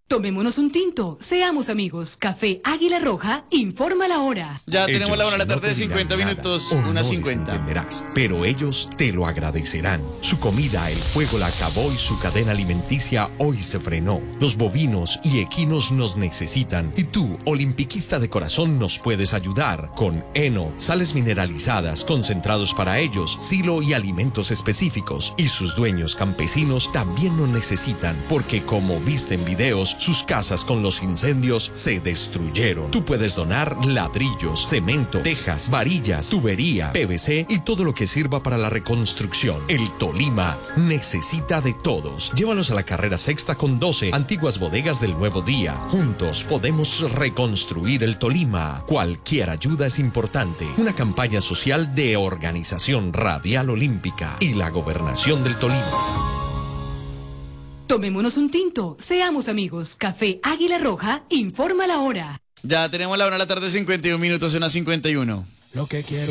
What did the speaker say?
Tomémonos un tinto, seamos amigos. Café Águila Roja, informa la hora. Ya tenemos la 1 de la Ellos tarde de no te 50 dirán minutos, nada, o no 1:50. les entenderás, pero ellos te lo agradecerán. Su comida, el fuego la acabó y su cadena alimenticia hoy se frenó. Los bovinos y equinos nos necesitan y tú, olimpiquista de corazón, nos puedes ayudar con heno, sales mineralizadas, concentrados para ellos, silo y alimentos específicos. Y sus dueños campesinos también nos necesitan porque, como viste en videos, sus casas con los incendios se destruyeron. Tú puedes donar ladrillos, cemento, tejas, varillas, tubería, PVC y todo lo que sirva para la reconstrucción. El Tolima necesita de todos. Llévalos a la carrera sexta con 12, antiguas bodegas del Nuevo Día. Juntos podemos reconstruir el Tolima. Cualquier ayuda es importante. Una campaña social de Organización Radial Olímpica y la Gobernación del Tolima. Tomémonos un tinto, seamos amigos. Café Águila Roja, informa la hora. Ya tenemos la 1 de la tarde, 51 minutos, 1:51. Lo que quiero